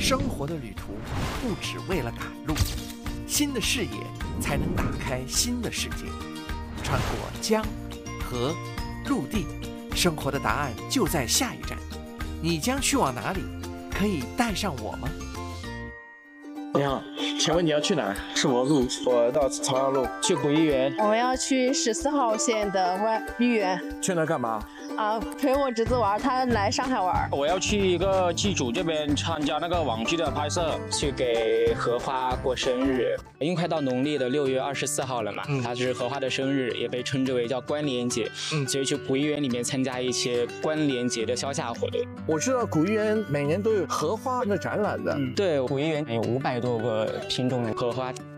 生活的旅途不只为了赶路，新的视野才能打开新的世界。穿过江、河、陆地，生活的答案就在下一站。你将去往哪里？可以带上我吗？ 你好，请问你要去哪儿？ 是我路， 我到朝阳路去古一园。 我们要去14号线的豫园去那干嘛？ 陪我侄子玩，他来上海玩。 我要去一个剧组这边参加那个网剧的拍摄， 去给荷花过生日。因为快到农历的6月24号了嘛，它是荷花的生日，也被称之为叫关联节。所以去古一园里面参加一些关联节的销价活动。 我知道古一园每年都有荷花的展览的。 对，古一园有500多个品种的荷花。